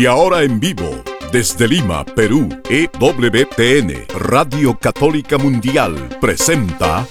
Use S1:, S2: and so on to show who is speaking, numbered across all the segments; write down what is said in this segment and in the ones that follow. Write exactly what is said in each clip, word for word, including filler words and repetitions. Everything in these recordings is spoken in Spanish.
S1: Y ahora en vivo, desde Lima, Perú, E W T N, Radio Católica Mundial, presenta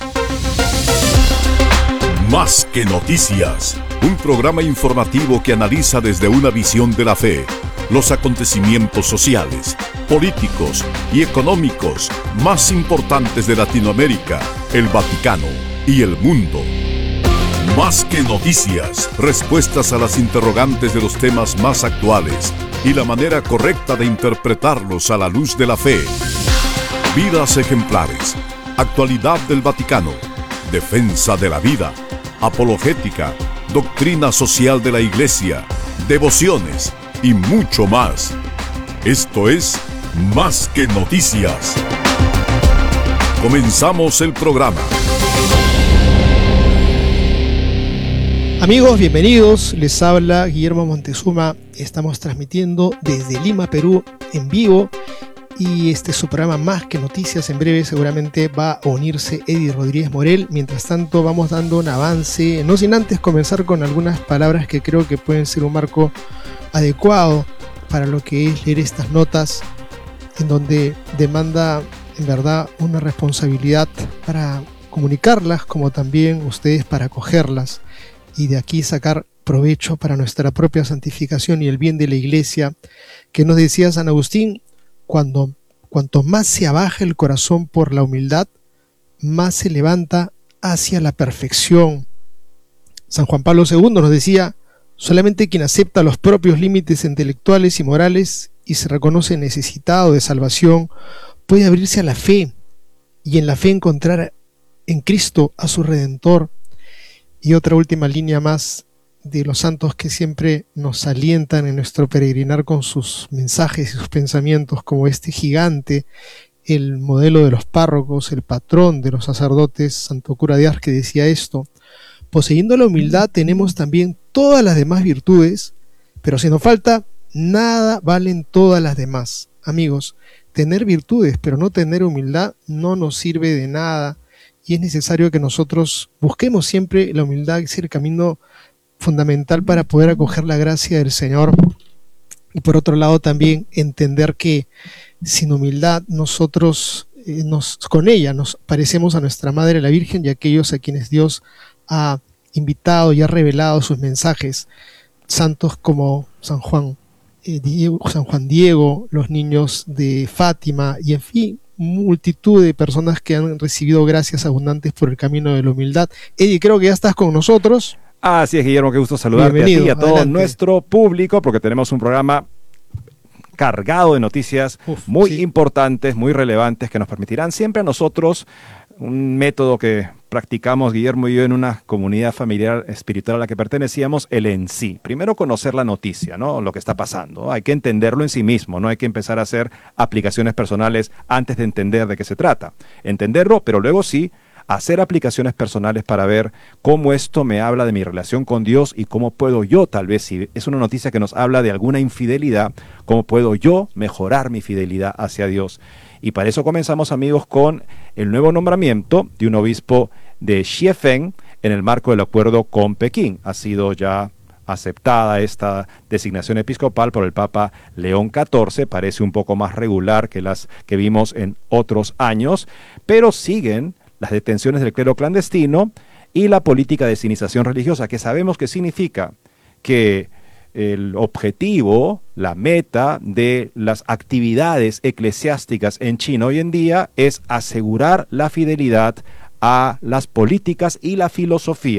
S1: Más que Noticias, un programa informativo que analiza desde una visión de la fe los acontecimientos sociales, políticos y económicos más importantes de Latinoamérica, el Vaticano y el mundo. Más que noticias, respuestas a las interrogantes de los temas más actuales y la manera correcta de interpretarlos a la luz de la fe. Vidas ejemplares, actualidad del Vaticano, defensa de la vida, apologética, doctrina social de la Iglesia, devociones y mucho más. Esto es Más que Noticias. Comenzamos el programa.
S2: Amigos, bienvenidos. Les habla Guillermo Montezuma. Estamos transmitiendo desde Lima, Perú, en vivo. Y este es su programa Más que Noticias. En breve seguramente va a unirse Eddie Rodríguez Morel. Mientras tanto vamos dando un avance, no sin antes comenzar con algunas palabras que creo que pueden ser un marco adecuado para lo que es leer estas notas, en donde demanda en verdad una responsabilidad para comunicarlas, como también ustedes para acogerlas, y de aquí sacar provecho para nuestra propia santificación y el bien de la Iglesia, que nos decía San Agustín: cuando, cuanto más se abaja el corazón por la humildad, más se levanta hacia la perfección. San Juan Pablo segundo nos decía: solamente quien acepta los propios límites intelectuales y morales y se reconoce necesitado de salvación puede abrirse a la fe y en la fe encontrar en Cristo a su Redentor. Y otra última línea más de los santos que siempre nos alientan en nuestro peregrinar con sus mensajes y sus pensamientos, como este gigante, el modelo de los párrocos, el patrón de los sacerdotes, Santo Cura de Ars, que decía esto: poseyendo la humildad tenemos también todas las demás virtudes, pero si nos falta, nada valen todas las demás. Amigos, tener virtudes pero no tener humildad no nos sirve de nada, y es necesario que nosotros busquemos siempre la humildad, que es el camino fundamental para poder acoger la gracia del Señor. Y por otro lado también entender que sin humildad nosotros eh, nos, con ella nos parecemos a nuestra Madre la Virgen y a aquellos a quienes Dios ha invitado y ha revelado sus mensajes, santos como San Juan, eh, Diego, San Juan Diego, los niños de Fátima, y en fin, multitud de personas que han recibido gracias abundantes por el camino de la humildad. Eddie, creo que ya estás con nosotros.
S3: Así es, Guillermo, qué gusto saludarte. Bienvenido, a ti y a todo adelante. Nuestro público, porque tenemos un programa cargado de noticias Uf, muy sí. importantes, muy relevantes, que nos permitirán siempre a nosotros, un método que practicamos Guillermo y yo en una comunidad familiar espiritual a la que pertenecíamos, el en sí. Primero conocer la noticia, ¿no? Lo que está pasando. Hay que entenderlo en sí mismo, no hay que empezar a hacer aplicaciones personales antes de entender de qué se trata. Entenderlo, pero luego sí hacer aplicaciones personales para ver cómo esto me habla de mi relación con Dios y cómo puedo yo, tal vez, si es una noticia que nos habla de alguna infidelidad, cómo puedo yo mejorar mi fidelidad hacia Dios. Y para eso comenzamos, amigos, con el nuevo nombramiento de un obispo de Xiefeng en el marco del acuerdo con Pekín. Ha sido ya aceptada esta designación episcopal por el Papa León catorce, parece un poco más regular que las que vimos en otros años, pero siguen las detenciones del clero clandestino y la política de sinización religiosa, que sabemos que significa que el objetivo, la meta de las actividades eclesiásticas en China hoy en día es asegurar la fidelidad a las políticas y la filosofía